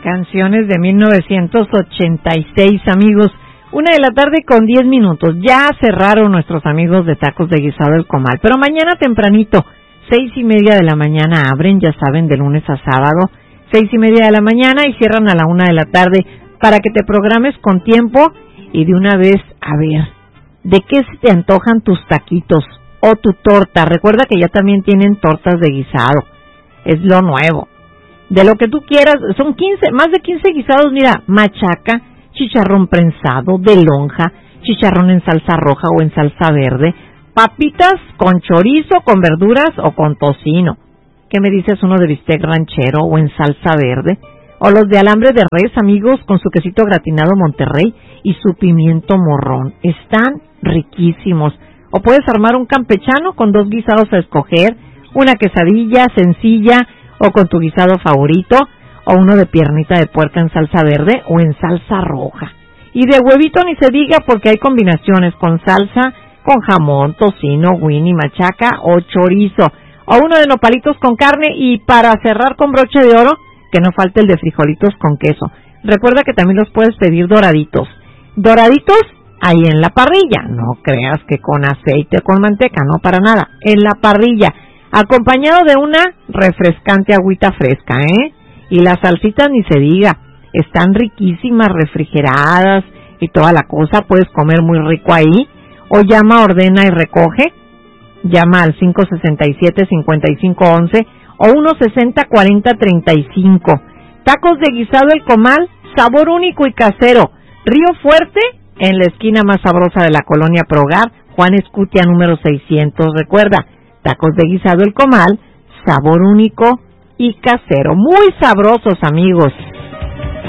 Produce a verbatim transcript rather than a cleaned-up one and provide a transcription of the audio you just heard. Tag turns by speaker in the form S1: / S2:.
S1: Canciones de mil novecientos ochenta y seis, amigos. Una de la tarde con diez minutos. Ya cerraron nuestros amigos de Tacos de Guisado El Comal. Pero mañana tempranito, seis y media de la mañana abren, ya saben, de lunes a sábado. Seis y media de la mañana y cierran a la una de la tarde para que te programes con tiempo y de una vez, a ver, ¿de qué se te antojan tus taquitos o tu torta? Recuerda que ya también tienen tortas de guisado. Es lo nuevo. De lo que tú quieras, son quince, más de quince guisados, mira, machaca, chicharrón prensado, de lonja, chicharrón en salsa roja o en salsa verde, papitas con chorizo, con verduras o con tocino. ¿Qué me dices uno de bistec ranchero o en salsa verde? O los de alambre de res, amigos, con su quesito gratinado Monterrey y su pimiento morrón. Están riquísimos. O puedes armar un campechano con dos guisados a escoger, una quesadilla sencilla o con tu guisado favorito, o uno de piernita de puerca en salsa verde o en salsa roja. Y de huevito ni se diga porque hay combinaciones con salsa, con jamón, tocino, winnie, machaca o chorizo, o uno de nopalitos con carne y para cerrar con broche de oro, que no falte el de frijolitos con queso. Recuerda que también los puedes pedir doraditos. Doraditos ahí en la parrilla, no creas que con aceite o con manteca, no para nada, en la parrilla, acompañado de una refrescante agüita fresca, ¿eh? Y las salsitas ni se diga, están riquísimas, refrigeradas y toda la cosa, puedes comer muy rico ahí. O llama, ordena y recoge, llama al cinco seis siete, cinco cinco uno uno o uno sesenta, cuarenta, treinta y cinco. Tacos de Guisado El Comal, sabor único y casero. Río Fuerte, en la esquina más sabrosa de la colonia Progar, Juan Escutia número seiscientos. Recuerda, Tacos de Guisado El Comal, sabor único y casero. Muy sabrosos, amigos.